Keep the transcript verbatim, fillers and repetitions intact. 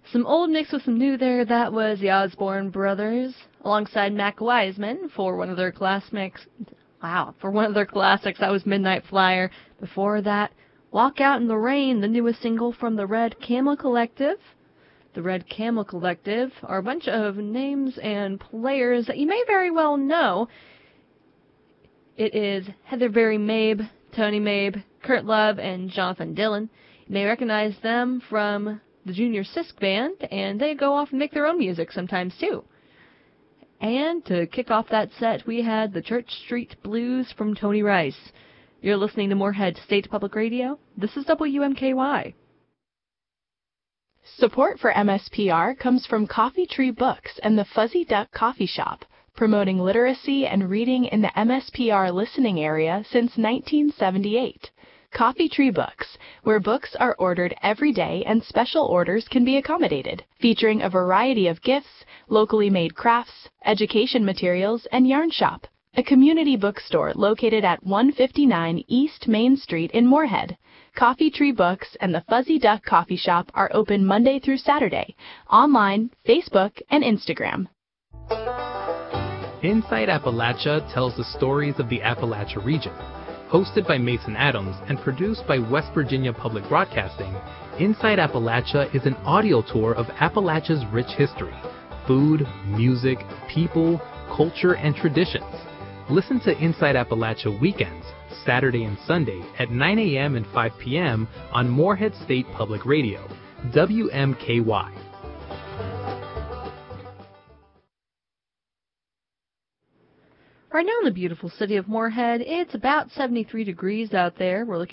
Some old mixed with some new there. That was the Osborne Brothers, alongside Mac Wiseman for one of their classics. Wow, for one of their classics, that was Midnight Flyer. Before that, Walk Out in the Rain, the newest single from the Red Camel Collective. The Red Camel Collective are a bunch of names and players that you may very well know. It is Heather Berry Mabe, Tony Mabe, Kurt Love, and Jonathan Dillon. You may recognize them from the Junior Sisk Band, and they go off and make their own music sometimes too. And to kick off that set, we had the Church Street Blues from Tony Rice. You're listening to Moorhead State Public Radio. This is W M K Y. Support for M S P R comes from Coffee Tree Books and the Fuzzy Duck Coffee Shop, promoting literacy and reading in the M S P R listening area since nineteen seventy-eight. Coffee Tree Books, where books are ordered every day and special orders can be accommodated, featuring a variety of gifts, locally made crafts, education materials, and yarn shop. A community bookstore located at one fifty-nine East Main Street in Moorhead. Coffee Tree Books and the Fuzzy Duck Coffee Shop are open Monday through Saturday, online, Facebook, and Instagram. Inside Appalachia tells the stories of the Appalachia region. Hosted by Mason Adams and produced by West Virginia Public Broadcasting, Inside Appalachia is an audio tour of Appalachia's rich history, food, music, people, culture, and traditions. Listen to Inside Appalachia weekends, Saturday and Sunday at nine a.m. and five p.m. on Moorhead State Public Radio, W M K Y. Right now in the beautiful city of Moorhead, it's about seventy-three degrees out there. We're looking